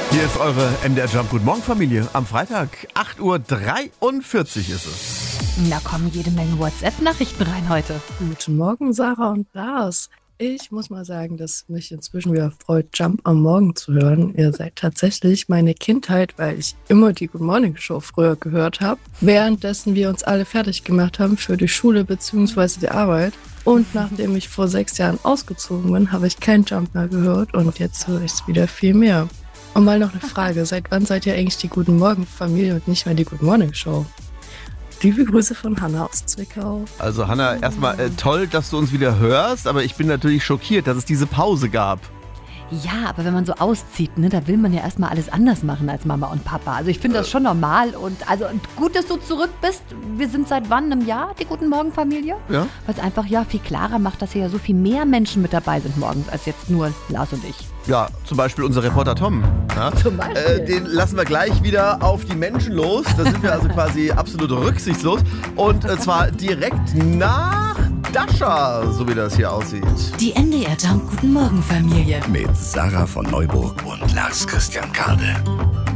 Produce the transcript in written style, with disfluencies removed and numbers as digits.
Hier ist eure MDR Jump Good Morgen Familie. Am Freitag, 8.43 Uhr ist es. Da kommen jede Menge WhatsApp-Nachrichten rein heute. Guten Morgen, Sarah und Lars. Ich muss mal sagen, dass mich inzwischen wieder freut, Jump am Morgen zu hören. Ihr seid tatsächlich meine Kindheit, weil ich immer die Good Morning Show früher gehört habe, währenddessen wir uns alle fertig gemacht haben für die Schule bzw. die Arbeit. Und nachdem ich vor 6 Jahren ausgezogen bin, habe ich kein Jump mehr gehört und jetzt höre ich es wieder viel mehr. Und mal noch eine Frage, seit wann seid ihr eigentlich die Guten Morgen Familie und nicht mehr die Good Morning Show? Liebe Grüße von Hanna aus Zwickau. Also Hanna, erstmal toll, dass du uns wieder hörst, aber ich bin natürlich schockiert, dass es diese Pause gab. Ja, aber wenn man so auszieht, ne, da will man ja erstmal alles anders machen als Mama und Papa. Also ich finde das schon normal und also gut, dass du zurück bist. Wir sind seit wann im Jahr, die Guten Morgen Familie? Ja. Weil es einfach viel klarer macht, dass hier ja so viel mehr Menschen mit dabei sind morgens, als jetzt nur Lars und ich. Ja, zum Beispiel unser Reporter Tom. Ja? Zum Beispiel. Den lassen wir gleich wieder auf die Menschen los. Da sind wir also quasi absolut rücksichtslos. Und zwar direkt nach Dascha, so wie das hier aussieht. Die MDR Jump Guten Morgen Familie. Mit Sarah von Neuburg und Lars Christian Kade.